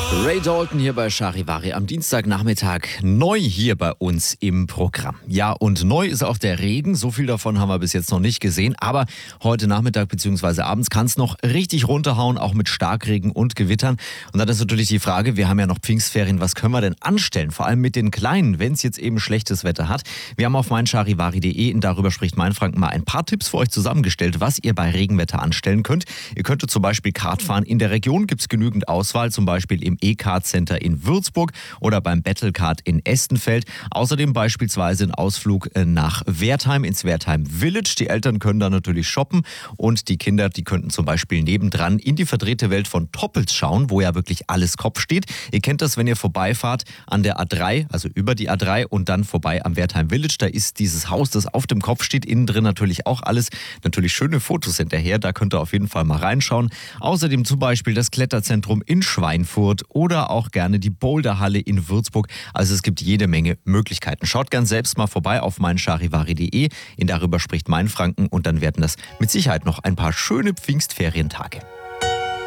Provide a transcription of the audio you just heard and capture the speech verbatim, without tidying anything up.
Ray Dalton hier bei Charivari am Dienstagnachmittag, neu hier bei uns im Programm. Ja, und neu ist auch der Regen, so viel davon haben wir bis jetzt noch nicht gesehen, aber heute Nachmittag bzw. abends kann es noch richtig runterhauen, auch mit Starkregen und Gewittern. Und dann ist natürlich die Frage, wir haben ja noch Pfingstferien, was können wir denn anstellen? Vor allem mit den Kleinen, wenn es jetzt eben schlechtes Wetter hat. Wir haben auf meincharivari punkt de, in Darüber spricht Mainfranken, mal ein paar Tipps für euch zusammengestellt, was ihr bei Regenwetter anstellen könnt. Ihr könntet zum Beispiel Kart fahren. In der Region gibt es genügend Auswahl, zum Beispiel im E-Kart-Center in Würzburg oder beim Battlecard in Estenfeld. Außerdem beispielsweise ein Ausflug nach Wertheim, ins Wertheim Village. Die Eltern können da natürlich shoppen und die Kinder, die könnten zum Beispiel nebendran in die verdrehte Welt von Toppels schauen, wo ja wirklich alles Kopf steht. Ihr kennt das, wenn ihr vorbeifahrt an der A drei, also über die A drei und dann vorbei am Wertheim Village. Da ist dieses Haus, das auf dem Kopf steht, innen drin natürlich auch alles. Natürlich schöne Fotos hinterher, da könnt ihr auf jeden Fall mal reinschauen. Außerdem zum Beispiel das Kletterzentrum in Schweinfurt oder auch gerne die Boulderhalle in Würzburg. Also es gibt jede Menge Möglichkeiten. Schaut gern selbst mal vorbei auf meincharivari punkt de. In Darüber spricht Mainfranken und dann werden das mit Sicherheit noch ein paar schöne Pfingstferientage.